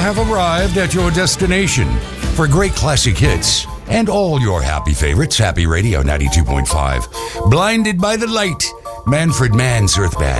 have arrived at your destination for great classic hits and all your happy favorites. Happy Radio 92.5. Blinded by the Light, Manfred Mann's Earth Band.